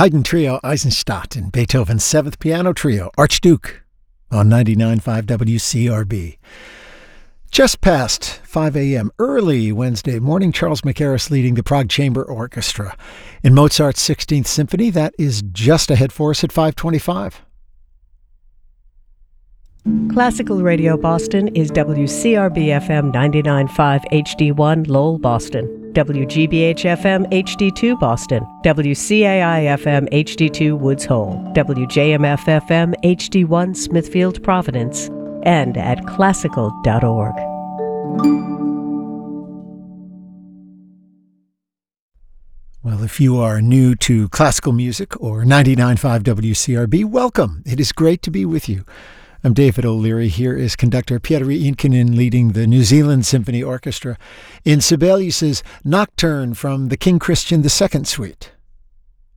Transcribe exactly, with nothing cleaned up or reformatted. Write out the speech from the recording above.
Haydn Trio Eisenstadt and Beethoven's Seventh Piano Trio, Archduke, on ninety-nine point five W C R B. Just past five a.m., early Wednesday morning, Charles Mackerras leading the Prague Chamber Orchestra. In Mozart's sixteenth Symphony, that is just ahead for us at five twenty-five. Classical Radio Boston is W C R B F M ninety-nine point five H D one Lowell, Boston, W G B H F M H D two Boston, W C A I F M H D two Woods Hole, W J M F F M H D one Smithfield, Providence, and at classical dot org. Well, if you are new to classical music or ninety-nine point five W C R B, welcome. It is great to be with you. I'm David O'Leary. Here is conductor Pietari Inkinen leading the New Zealand Symphony Orchestra in Sibelius's Nocturne from the King Christian the Second Suite.